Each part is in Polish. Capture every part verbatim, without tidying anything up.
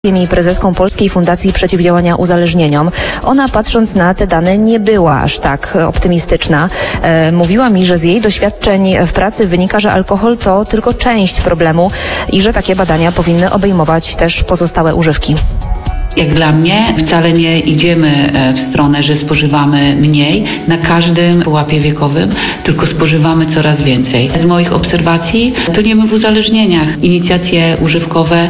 i prezeską Polskiej Fundacji Przeciwdziałania Uzależnieniom. Ona, patrząc na te dane, nie była aż tak optymistyczna. E, mówiła mi, że z jej doświadczeń w pracy wynika, że alkohol to tylko część problemu i że takie badania powinny obejmować też pozostałe używki. Jak dla mnie wcale nie idziemy w stronę, że spożywamy mniej na każdym pułapie wiekowym, tylko spożywamy coraz więcej. Z moich obserwacji toniemy w uzależnieniach. Inicjacje używkowe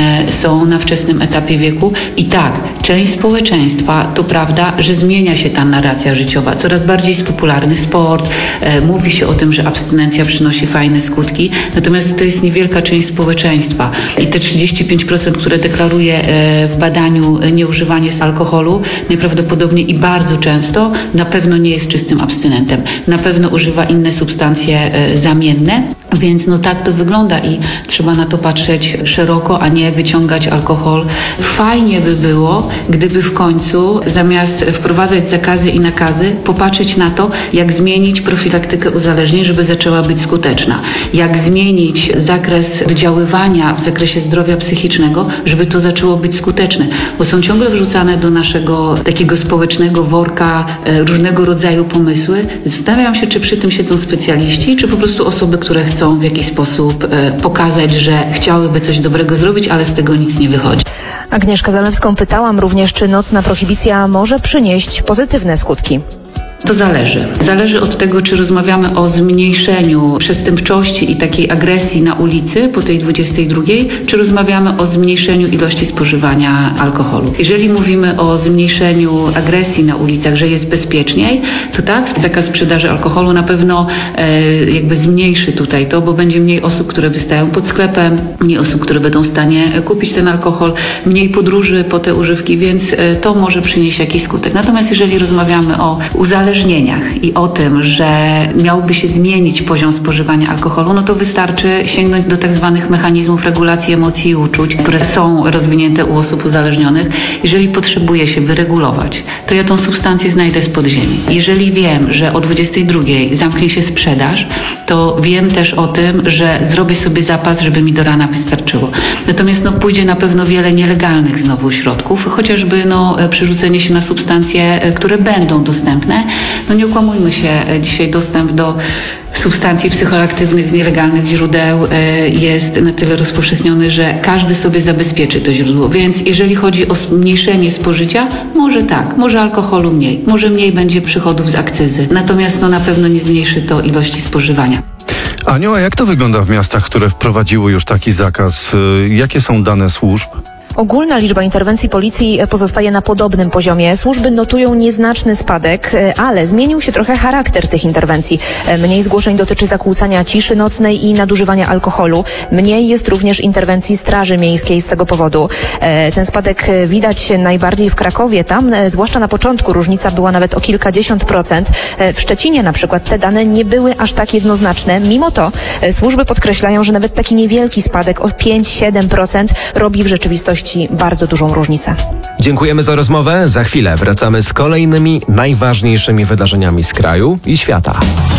są na wczesnym etapie wieku i tak, część społeczeństwa, to prawda, że zmienia się ta narracja życiowa. Coraz bardziej jest popularny sport, mówi się o tym, że abstynencja przynosi fajne skutki, natomiast to jest niewielka część społeczeństwa. I te trzydzieści pięć procent, które deklaruje w badaniu nieużywanie alkoholu, najprawdopodobniej i bardzo często na pewno nie jest czystym abstynentem. Na pewno używa inne substancje e, zamienne, więc no tak to wygląda i trzeba na to patrzeć szeroko, a nie wyciągać alkohol. Fajnie by było, gdyby w końcu zamiast wprowadzać zakazy i nakazy, popatrzeć na to, jak zmienić profilaktykę uzależnień, żeby zaczęła być skuteczna. Jak zmienić zakres oddziaływania w zakresie zdrowia psychicznego, żeby to zaczęło być skuteczne. Bo są ciągle wrzucane do naszego takiego społecznego worka e, różnego rodzaju pomysły. Zastanawiam się, czy przy tym siedzą specjaliści, czy po prostu osoby, które chcą w jakiś sposób e, pokazać, że chciałyby coś dobrego zrobić, ale z tego nic nie wychodzi. Agnieszkę Zalewską pytałam również, czy nocna prohibicja może przynieść pozytywne skutki. To zależy. Zależy od tego, czy rozmawiamy o zmniejszeniu przestępczości i takiej agresji na ulicy po tej dwudziestej drugiej, czy rozmawiamy o zmniejszeniu ilości spożywania alkoholu. Jeżeli mówimy o zmniejszeniu agresji na ulicach, że jest bezpieczniej, to tak, zakaz sprzedaży alkoholu na pewno e, jakby zmniejszy tutaj to, bo będzie mniej osób, które wystają pod sklepem, mniej osób, które będą w stanie kupić ten alkohol, mniej podróży po te używki, więc e, to może przynieść jakiś skutek. Natomiast jeżeli rozmawiamy o uzależnieniach, i o tym, że miałby się zmienić poziom spożywania alkoholu, no to wystarczy sięgnąć do tak zwanych mechanizmów regulacji emocji i uczuć, które są rozwinięte u osób uzależnionych. Jeżeli potrzebuję się wyregulować, to ja tą substancję znajdę z podziemi. Jeżeli wiem, że o dwudziestej drugiej zamknie się sprzedaż, to wiem też o tym, że zrobię sobie zapas, żeby mi do rana wystarczyło. Natomiast no, pójdzie na pewno wiele nielegalnych znowu środków, chociażby no, przerzucenie się na substancje, które będą dostępne. No nie ukłamujmy się, dzisiaj dostęp do substancji psychoaktywnych z nielegalnych źródeł jest na tyle rozpowszechniony, że każdy sobie zabezpieczy to źródło. Więc jeżeli chodzi o zmniejszenie spożycia, może tak, może alkoholu mniej, może mniej będzie przychodów z akcyzy. Natomiast no na pewno nie zmniejszy to ilości spożywania. Aniu, a jak to wygląda w miastach, które wprowadziły już taki zakaz? Jakie są dane służb? Ogólna liczba interwencji policji pozostaje na podobnym poziomie. Służby notują nieznaczny spadek, ale zmienił się trochę charakter tych interwencji. Mniej zgłoszeń dotyczy zakłócania ciszy nocnej i nadużywania alkoholu. Mniej jest również interwencji Straży Miejskiej z tego powodu. Ten spadek widać najbardziej w Krakowie. Tam, zwłaszcza na początku, różnica była nawet o kilkadziesiąt procent. W Szczecinie na przykład te dane nie były aż tak jednoznaczne. Mimo to służby podkreślają, że nawet taki niewielki spadek o pięć do siedmiu procent robi w rzeczywistości bardzo dużą różnicę. Dziękujemy za rozmowę. Za chwilę wracamy z kolejnymi najważniejszymi wydarzeniami z kraju i świata.